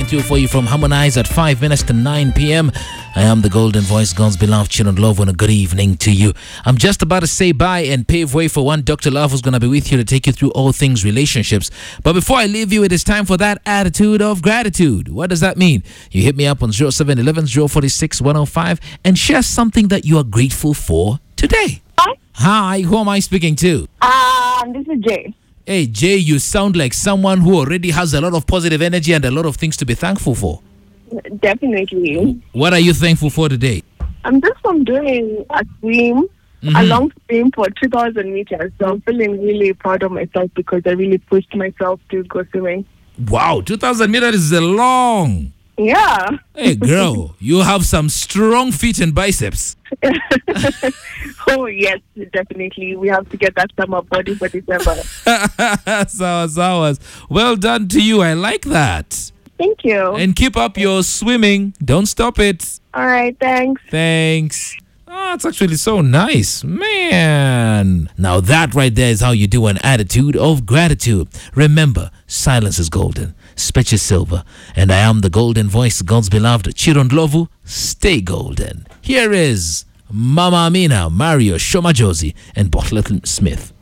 Two for you from Harmonize at 5 minutes to 9 p.m. I am the Golden Voice, God's beloved children. Love and a good evening to you. I'm just about to say bye and pave way for one Dr. Love who's going to be with you to take you through all things relationships. But before I leave you, it is time for that attitude of gratitude. What does that mean? You hit me up on 0711 046 105 and share something that you are grateful for today. Hi, who am I speaking to? This is Jay. Hey, Jay, you sound like someone who already has a lot of positive energy and a lot of things to be thankful for. Definitely. What are you thankful for today? I'm doing a swim, a long swim for 2,000 meters. So I'm feeling really proud of myself because I really pushed myself to go swimming. Wow, 2,000 meters is a long. Yeah. Hey, girl, you have some strong feet and biceps. Oh, yes, definitely. We have to get that summer body for December. Sawas. Well done to you. I like that. Thank you. And keep up your swimming. Don't stop it. All right, thanks. Thanks. Oh, it's actually so nice. Man. Now that right there is how you do an attitude of gratitude. Remember, silence is golden. Speech is silver. And I am the Golden Voice, God's beloved Chirondlovu. Stay golden. Here is Mama Amina, Mario, Shoma Josie, and Bartlett Smith.